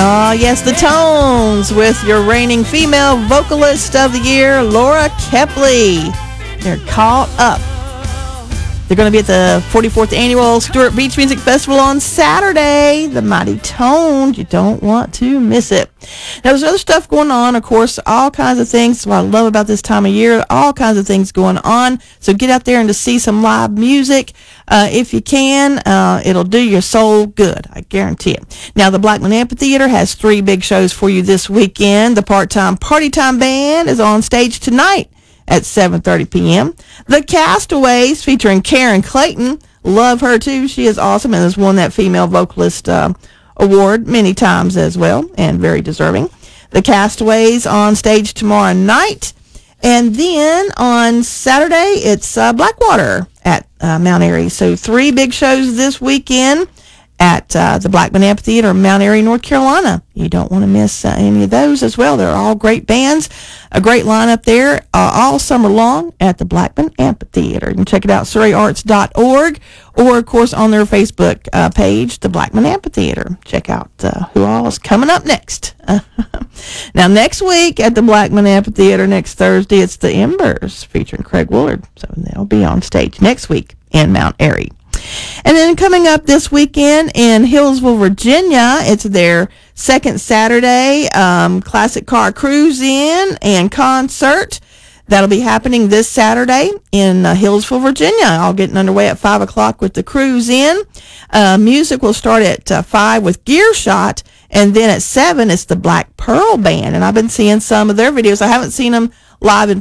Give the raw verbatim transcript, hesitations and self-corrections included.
Oh, yes, the Tones with your reigning female vocalist of the year, Laura Kepley. They're caught up. They're going to be at the forty-fourth Annual Stewart Beach Music Festival on Saturday. The Mighty Tones. You don't want to miss it. Now, there's other stuff going on, of course, all kinds of things. That's what I love about this time of year. All kinds of things going on. So get out there and to see some live music. Uh, if you can, uh, it'll do your soul good. I guarantee it. Now, the Blackman Amphitheater has three big shows for you this weekend. The Part-Time Party Time Band is on stage tonight at seven thirty p.m. The Castaways, featuring Karen Clayton. Love her, too. She is awesome and has won that Female Vocalist uh, Award many times as well, and very deserving. The Castaways on stage tomorrow night. And then on Saturday, it's uh, Blackwater at uh, Mount Airy. So three big shows this weekend at uh, the Blackman Amphitheater in Mount Airy, North Carolina. You don't want to miss uh, any of those as well. They're all great bands. A great lineup there uh, all summer long at the Blackman Amphitheater. You can check it out, surrey arts dot org, or, of course, on their Facebook uh, page, the Blackman Amphitheater. Check out uh, who all is coming up next. Now, next week at the Blackman Amphitheater, next Thursday, it's the Embers featuring Craig Woolard. So they'll be on stage next week in Mount Airy. And then coming up this weekend in Hillsville, Virginia, it's their second Saturday um, classic car cruise-in and concert. That'll be happening this Saturday in uh, Hillsville, Virginia. All getting underway at five o'clock with the cruise-in. Uh, music will start at uh, five with Gear Shot, and then at seven it's the Black Pearl Band. And I've been seeing some of their videos. I haven't seen them live in